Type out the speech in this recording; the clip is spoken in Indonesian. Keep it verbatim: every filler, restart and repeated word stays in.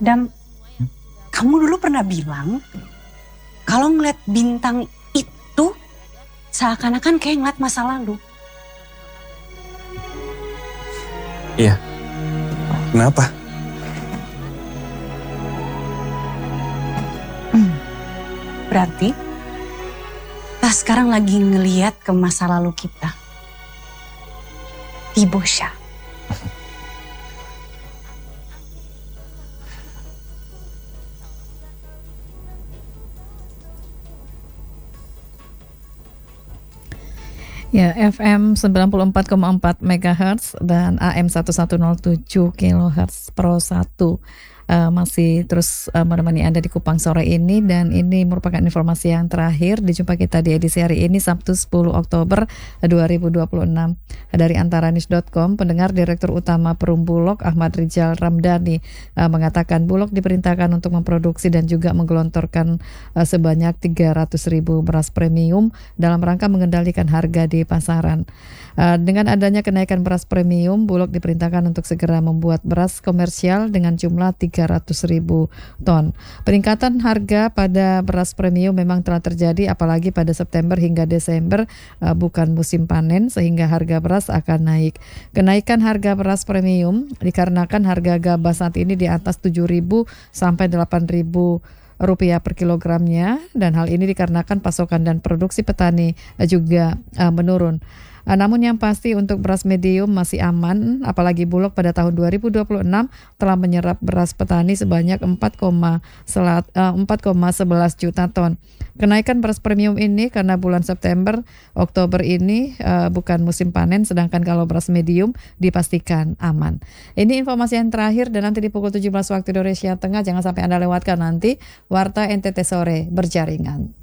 Dan kamu dulu pernah bilang kalau ngeliat bintang itu seakan-akan kayak ngeliat masa lalu. Iya. Kenapa? Hmm. Berarti kita sekarang lagi ngeliat ke masa lalu kita. Di Bosya. Ya, F M sembilan puluh empat koma empat megahertz dan A M seribu nol tujuh kilohertz Pro satu uh, masih terus uh, menemani Anda di Kupang sore ini, dan ini merupakan informasi yang terakhir. Dijumpa kita di edisi hari ini Sabtu sepuluh Oktober dua ribu dua puluh enam. Dari antaranews dot com, pendengar Direktur Utama Perum Bulog Ahmad Rijal Ramdhani uh, mengatakan Bulog diperintahkan untuk memproduksi dan juga menggelontorkan uh, sebanyak tiga ratus ribu beras premium dalam rangka mengendalikan harga di pasaran. Uh, dengan adanya kenaikan beras premium, Bulog diperintahkan untuk segera membuat beras komersial dengan jumlah tiga ratus ribu ton. Peningkatan harga pada beras premium memang telah terjadi, apalagi pada September hingga Desember uh, bukan musim panen, sehingga harga beras akan naik. Kenaikan harga beras premium dikarenakan harga gabah saat ini di atas tujuh ribu sampai delapan ribu rupiah per kilogramnya, dan hal ini dikarenakan pasokan dan produksi petani juga uh, menurun. Uh, namun yang pasti untuk beras medium masih aman, apalagi Bulog pada tahun dua ribu dua puluh enam telah menyerap beras petani sebanyak empat koma sebelas juta ton. Kenaikan beras premium ini karena bulan September, Oktober ini uh, bukan musim panen, sedangkan kalau beras medium dipastikan aman. Ini informasi yang terakhir, dan nanti di pukul tujuh belas waktu Indonesia Tengah jangan sampai Anda lewatkan nanti Warta N T T Sore berjaringan.